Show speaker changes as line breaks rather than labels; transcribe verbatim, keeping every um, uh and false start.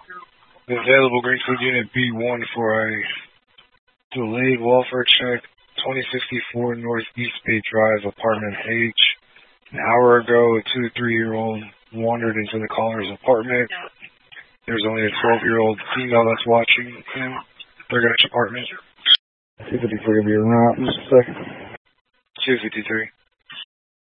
Available Greenfield Unit B one for a delayed welfare check, twenty sixty-four Northeast Bay Drive, Apartment H. An hour ago, a two to three-year-old wandered into the caller's apartment. There's only a twelve-year-old female that's watching him. They're going to apartment.
two fifty-three will be around in just a second.
two fifty-three.